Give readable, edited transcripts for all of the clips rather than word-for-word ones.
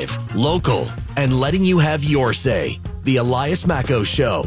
live, local, and letting you have your say. The Elias Macco Show.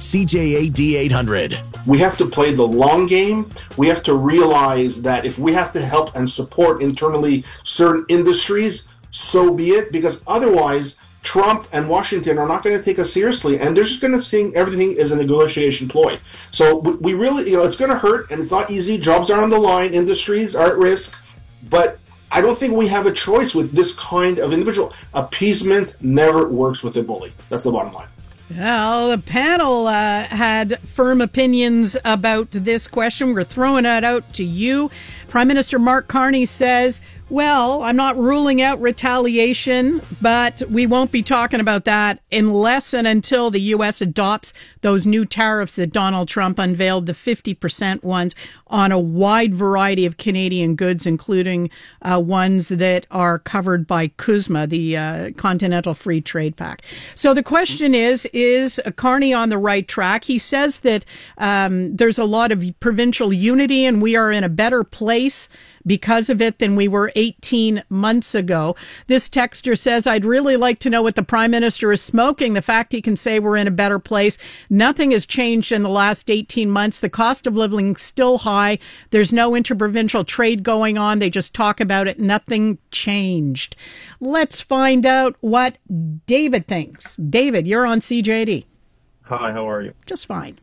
CJAD 800. We have to play the long game. We have to realize that if we have to help and support internally certain industries, so be it, because otherwise Trump and Washington are not going to take us seriously, and they're just going to see everything as a negotiation ploy. So we really, it's going to hurt, and it's not easy. Jobs are on the line. Industries are at risk. But I don't think we have a choice with this kind of individual. Appeasement never works with a bully. That's the bottom line. Well, the panel had firm opinions about this question. We're throwing it out to you. Prime Minister Mark Carney says, well, I'm not ruling out retaliation, but we won't be talking about that unless and until the U.S. adopts those new tariffs that Donald Trump unveiled, the 50% ones on a wide variety of Canadian goods, including ones that are covered by CUSMA, the Continental Free Trade Pact. So the question is Carney on the right track? He says that there's a lot of provincial unity and we are in a better place because of it than we were 18 months ago. This texter says, I'd really like to know what the Prime Minister is smoking. The fact he can say we're in a better place. Nothing has changed in the last 18 months. The cost of living is still high. There's no interprovincial trade going on. They just talk about it. Nothing changed. Let's find out what David thinks. David, you're on CJD. Hi, how are you? Just fine.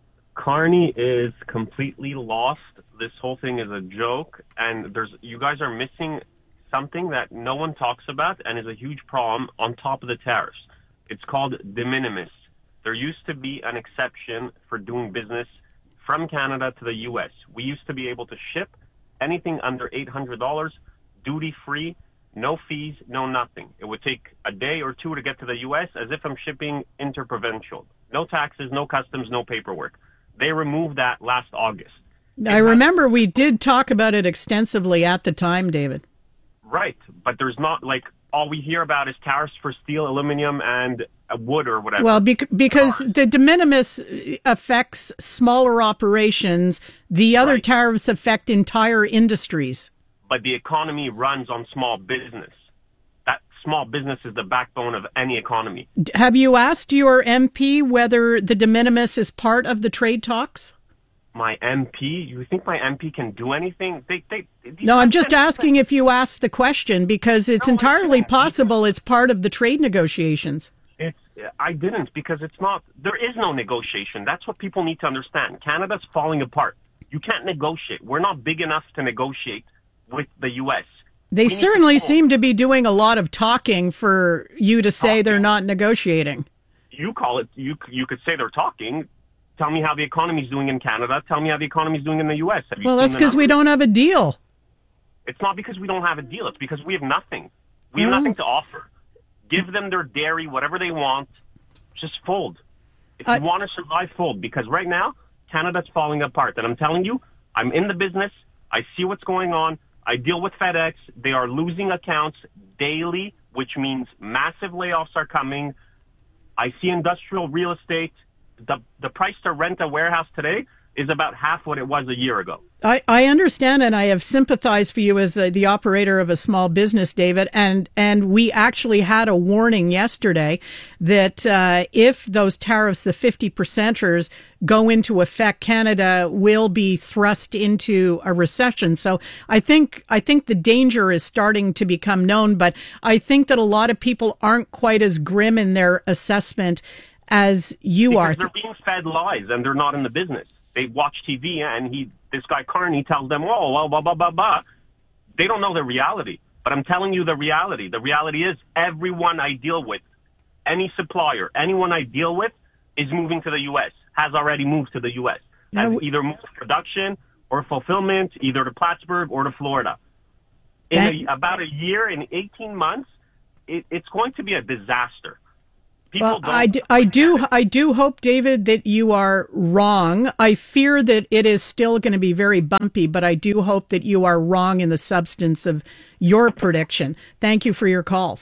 Carney is completely lost. This whole thing is a joke, and you guys are missing something that no one talks about and is a huge problem on top of the tariffs. It's called de minimis. There used to be an exception for doing business from Canada to the U.S. We used to be able to ship anything under $800, duty-free, no fees, no nothing. It would take a day or two to get to the U.S. as if I'm shipping interprovincial. No taxes, no customs, no paperwork. They removed that last August. I remember we did talk about it extensively at the time, David. Right, but there's not, all we hear about is tariffs for steel, aluminum, and wood or whatever. Well, because the de minimis affects smaller operations, the other tariffs affect entire industries. But the economy runs on small business. That small business is the backbone of any economy. Have you asked your MP whether the de minimis is part of the trade talks? My MP? You think my MP can do anything? No, I'm just asking if you asked the question because it's entirely possible it's part of the trade negotiations. I didn't because it's not. There is no negotiation. That's what people need to understand. Canada's falling apart. You can't negotiate. We're not big enough to negotiate with the U.S. They certainly seem to be doing a lot of talking for you to say they're not negotiating. You call it, you could say they're talking. Tell me how the economy's doing in Canada. Tell me how the economy's doing in the U.S. Well, that's because we don't have a deal. It's not because we don't have a deal. It's because we have nothing. We have nothing to offer. Give them their dairy, whatever they want. Just fold. If you want to survive, fold. Because right now, Canada's falling apart. And I'm telling you, I'm in the business. I see what's going on. I deal with FedEx. They are losing accounts daily, which means massive layoffs are coming. I see industrial real estate. The price to rent a warehouse today is about half what it was a year ago. I understand, and I have sympathized for you as the operator of a small business, David. And we actually had a warning yesterday that if those tariffs, the 50%ers, go into effect, Canada will be thrust into a recession. So I think the danger is starting to become known, but I think that a lot of people aren't quite as grim in their assessment as you are. They're being fed lies, and they're not in the business. They watch TV, and this guy Carney tells them, oh, well, blah, blah, blah, blah. They don't know the reality. But I'm telling you the reality. The reality is everyone I deal with, any supplier, anyone I deal with is moving to the U.S., has already moved to the U.S., has either moved production or fulfillment, either to Plattsburgh or to Florida. In about a year, in 18 months, it's going to be a disaster. Well, I do hope, David, that you are wrong. I fear that it is still going to be very bumpy, but I do hope that you are wrong in the substance of your prediction. Thank you for your call.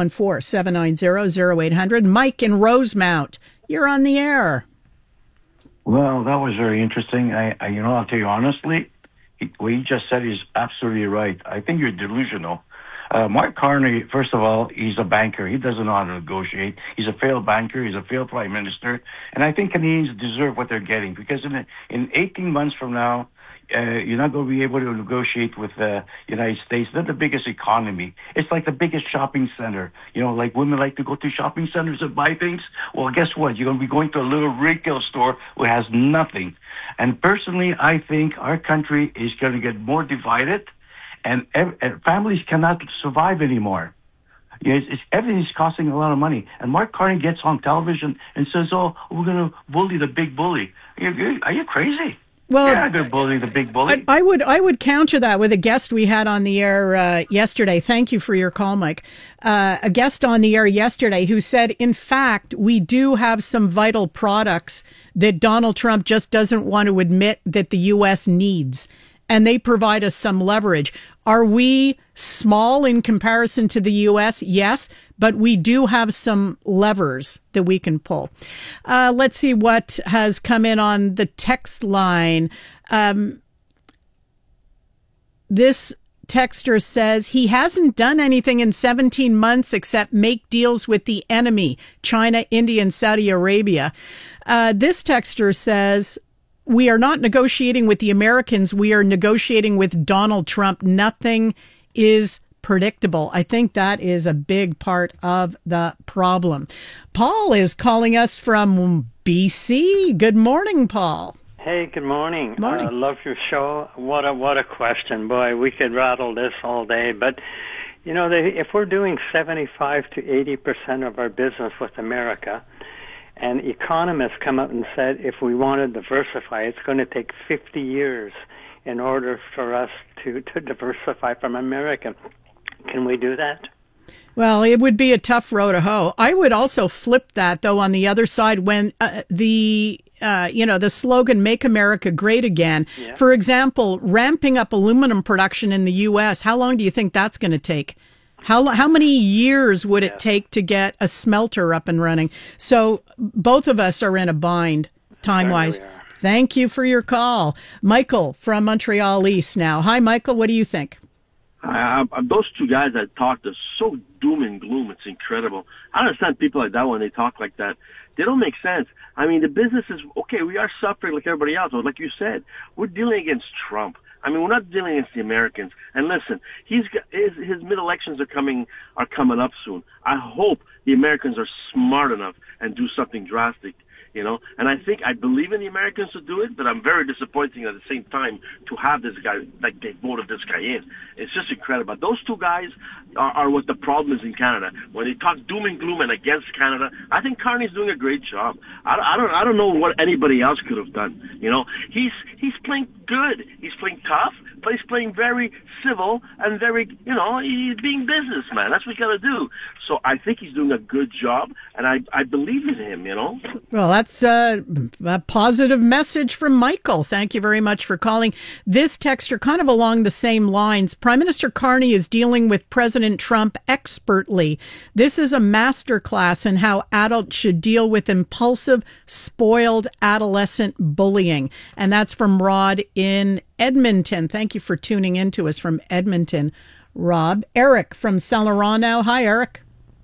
514-790-0800. Mike in Rosemount, you're on the air. Well, that was very interesting. I'll tell you honestly, what you just said is absolutely right. I think you're delusional. Mark Carney, first of all, he's a banker. He doesn't know how to negotiate. He's a failed banker. He's a failed prime minister. And I think Canadians deserve what they're getting, because in 18 months from now, you're not going to be able to negotiate with the United States. They're the biggest economy. It's like the biggest shopping center. Like women like to go to shopping centers and buy things. Well, guess what? You're going to be going to a little retail store who has nothing. And personally, I think our country is going to get more divided, and families cannot survive anymore. Everything's costing a lot of money. And Mark Carney gets on television and says, "Oh, we're going to bully the big bully." Are you crazy? Well, yeah, they're bullying the big bully. I would counter that with a guest we had on the air yesterday. Thank you for your call, Mike. A guest on the air yesterday who said, in fact, we do have some vital products that Donald Trump just doesn't want to admit that the U.S. needs, and they provide us some leverage. Are we small in comparison to the U.S.? Yes, but we do have some levers that we can pull. Let's see what has come in on the text line. This texter says he hasn't done anything in 17 months except make deals with the enemy, China, India, and Saudi Arabia. This texter says, we are not negotiating with the Americans. We are negotiating with Donald Trump. Nothing is predictable. I think that is a big part of the problem. Paul is calling us from BC. Good morning, Paul. Hey, good morning. Morning. I love your show. What a question. Boy, we could rattle this all day. But, if we're doing 75 to 80% of our business with America, and economists come up and said if we want to diversify, it's going to take 50 years in order for us to diversify from America. Can we do that? Well, it would be a tough row to hoe. I would also flip that, though, on the other side when the slogan "Make America Great Again." Yeah. For example, ramping up aluminum production in the U.S., how long do you think that's going to take? How many years would it take to get a smelter up and running? So both of us are in a bind time-wise. Thank you for your call. Michael from Montreal East now. Hi, Michael. What do you think? Those two guys that talked are so doom and gloom. It's incredible. I understand people like that when they talk like that. They don't make sense. I mean, the business is, okay, we are suffering like everybody else. But like you said, we're dealing against Trump. I mean, we're not dealing against the Americans. And listen, his mid-elections are coming up soon. I hope the Americans are smart enough and do something drastic. And I believe in the Americans to do it, but I'm very disappointed at the same time to have this guy, like they voted this guy in. It's just incredible. Those two guys are what the problem is in Canada. When they talk doom and gloom and against Canada, I think Carney's doing a great job. I don't know what anybody else could have done. He's playing good. He's playing tough, but he's playing very civil and very, he's being businessman. That's what you got to do. So I think he's doing a good job, and I believe in him, Well, that's a positive message from Michael. Thank you very much for calling. This texter, kind of along the same lines, Prime Minister Carney is dealing with President Trump expertly. This is a masterclass in how adults should deal with impulsive, spoiled adolescent bullying. And that's from Rod in Edmonton. Thank you for tuning in to us from Edmonton, Rob. Eric from Saint Laurent now. Hi, Eric.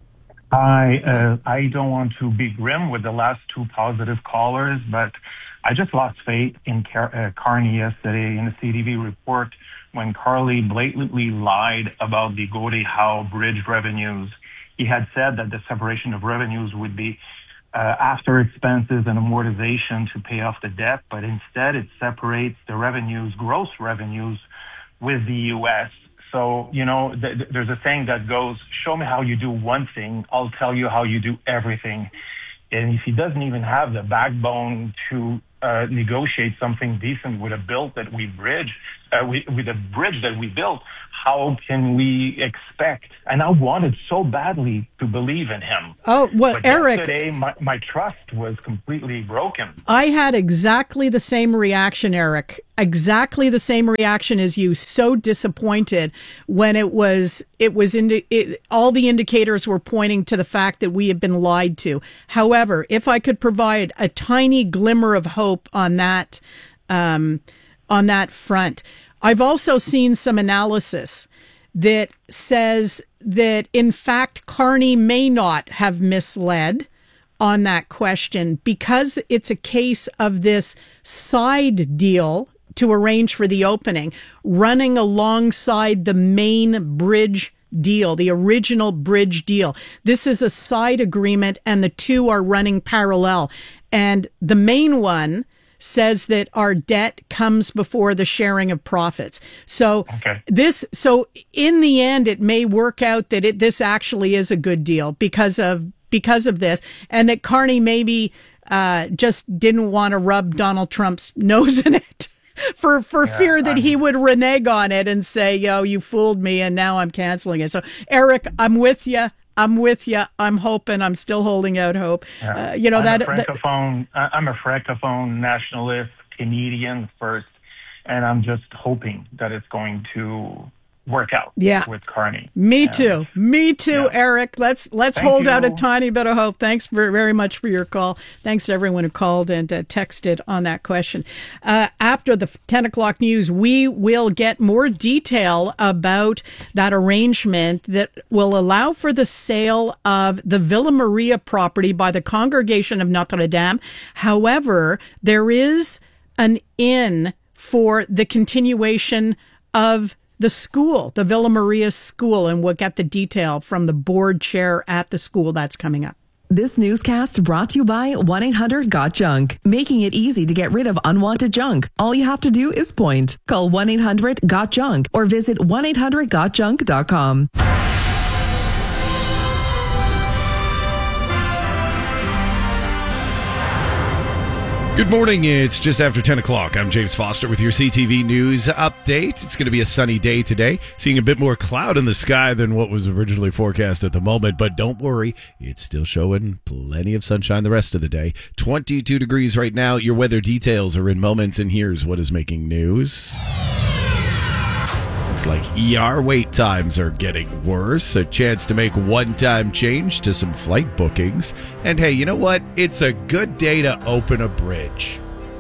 I don't want to be grim with the last two positive callers, but I just lost faith in Carney yesterday in the CTV report when Carly blatantly lied about the Gordie Howe Bridge revenues. He had said that the separation of revenues would be after expenses and amortization to pay off the debt, but instead it separates the revenues, gross revenues, with the U.S. So, there's a saying that goes, show me how you do one thing, I'll tell you how you do everything. And if he doesn't even have the backbone to negotiate something decent with a bridge that we built, how can we expect? And I wanted so badly to believe in him. Oh, well, but Eric, yesterday my trust was completely broken. I had exactly the same reaction, Eric. Exactly the same reaction as you. So disappointed when all the indicators were pointing to the fact that we had been lied to. However, if I could provide a tiny glimmer of hope on that front, I've also seen some analysis that says that, in fact, Carney may not have misled on that question because it's a case of this side deal to arrange for the opening running alongside the main bridge deal, the original bridge deal. This is a side agreement and the two are running parallel. And the main one says that our debt comes before the sharing of profits. So in the end, it may work out that this actually is a good deal because of this, and that Carney maybe just didn't want to rub Donald Trump's nose in it for fear that he would renege on it and say, you fooled me and now I'm canceling it. So Eric, I'm with you. I'm hoping. I'm still holding out hope. I'm a francophone nationalist, Canadian first, and I'm just hoping that it's going to work out with Carney. Me too, Eric. Let's hold out a tiny bit of hope. Thanks very much for your call. Thanks to everyone who called and texted on that question. After the 10 o'clock news, we will get more detail about that arrangement that will allow for the sale of the Villa Maria property by the Congregation of Notre Dame. However, there is an in for the continuation of the school, the Villa Maria School, and we'll get the detail from the board chair at the school. That's coming up. This newscast brought to you by 1-800-GOT-JUNK, making it easy to get rid of unwanted junk. All you have to do is point. Call 1-800-GOT-JUNK or visit 1-800-GOT-JUNK.com. Good morning. It's just after 10 o'clock. I'm James Foster with your CTV News update. It's going to be a sunny day today, seeing a bit more cloud in the sky than what was originally forecast at the moment. But don't worry, it's still showing plenty of sunshine the rest of the day. 22 degrees right now. Your weather details are in moments, and here's what is making news. Looks like ER wait times are getting worse. A chance to make one-time change to some flight bookings. And hey, you know what? It's a good day to open a bridge.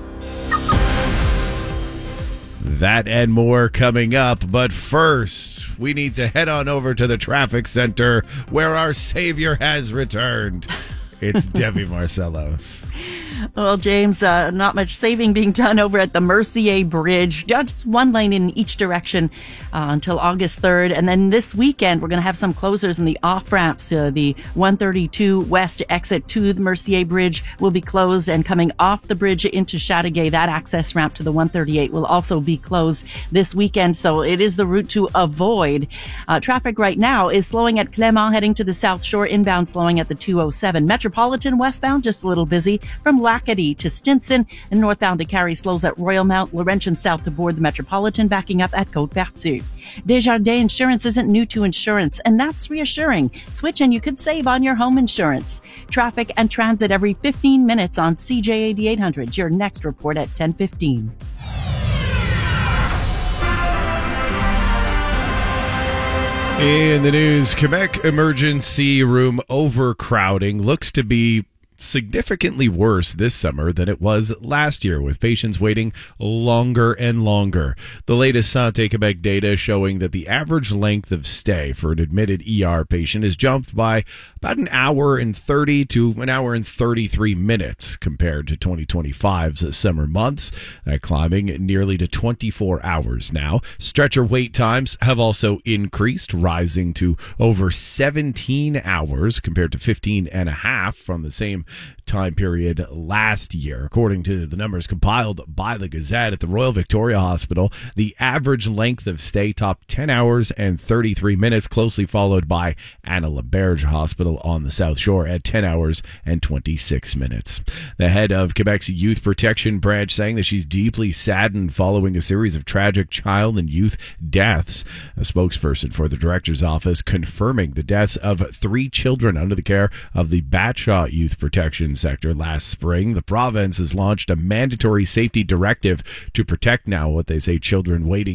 That and more coming up. But first, we need to head on over to the traffic center where our savior has returned. It's Debbie Marcellos. Well, James, not much saving being done over at the Mercier Bridge. Just one lane in each direction until August 3rd. And then this weekend, we're going to have some closures in the off-ramps. The 132 West exit to the Mercier Bridge will be closed. And coming off the bridge into Chateauguay, that access ramp to the 138 will also be closed this weekend. So it is the route to avoid. Traffic right now is slowing at Clément, heading to the South Shore, inbound slowing at the 207. Metropolitan westbound, just a little busy from Lackady to Stinson, and northbound to Carrie slows at Royal Mount. Laurentian south to board the Metropolitan, backing up at Côte-Vertu. Desjardins Insurance isn't new to insurance, and that's reassuring. Switch and you could save on your home insurance. Traffic and transit every 15 minutes on CJAD 800. Your next report at 10:15. In the news, Quebec emergency room overcrowding looks to be significantly worse this summer than it was last year, with patients waiting longer and longer. The latest Santé Quebec data showing that the average length of stay for an admitted ER patient has jumped by about an hour and 30 to an hour and 33 minutes compared to 2025's summer months, climbing nearly to 24 hours now. Stretcher wait times have also increased, rising to over 17 hours compared to 15 and a half from the same time period last year. According to the numbers compiled by the Gazette, at the Royal Victoria Hospital, the average length of stay topped 10 hours and 33 minutes, closely followed by Anna Laberge Hospital on the South Shore at 10 hours and 26 minutes. The head of Quebec's Youth Protection Branch saying that she's deeply saddened following a series of tragic child and youth deaths. A spokesperson for the director's office confirming the deaths of 3 children under the care of the Batshaw Youth Protection sector last spring. The province has launched a mandatory safety directive to protect now what they say children waiting